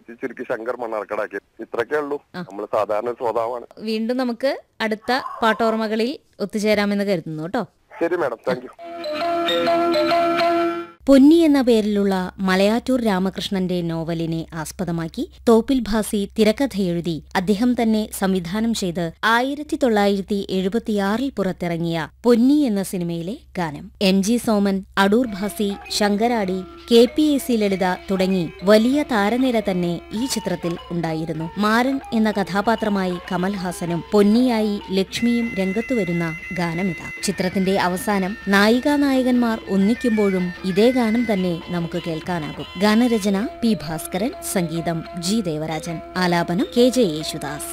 ചുരുക്കി ശങ്കർ മണ്ണാർക്കടാക്കി. ഇത്രയൊക്കെ ഉള്ളൂ. നമ്മൾ സാധാരണ ശ്രോതാവാണ്. വീണ്ടും നമുക്ക് അടുത്ത പാട്ടോർമ്മകളിൽ ഒത്തുചേരാമെന്ന് കരുതുന്നു കേട്ടോ. ശരി മാഡം, താങ്ക് യു. പൊന്നി എന്ന പേരിലുള്ള മലയാറ്റൂർ രാമകൃഷ്ണന്റെ നോവലിനെ ആസ്പദമാക്കി തോപ്പിൽ ഭാസി തിരക്കഥയെഴുതി അദ്ദേഹം തന്നെ സംവിധാനം ചെയ്ത് 1976 പുറത്തിറങ്ങിയ പൊന്നി എന്ന സിനിമയിലെ ഗാനം. MG സോമൻ, അടൂർ ഭാസി, ശങ്കരാടി, KPAC ലളിത തുടങ്ങി വലിയ താരനിര തന്നെ ഈ ചിത്രത്തിൽ ഉണ്ടായിരുന്നു. മാരൻ എന്ന കഥാപാത്രമായി കമൽഹാസനും പൊന്നിയായി ലക്ഷ്മിയും രംഗത്തുവരുന്ന ഗാനമിതാ. ചിത്രത്തിന്റെ അവസാനം നായികാനായകന്മാർ ഒന്നിക്കുമ്പോഴും ഇതേ ഗാനം തന്നെ നമുക്ക് കേൾക്കാനാകും. ഗാനരചന P. ഭാസ്കരൻ, സംഗീതം G. ദേവരാജൻ, ആലാപനം KJ യേശുദാസ്.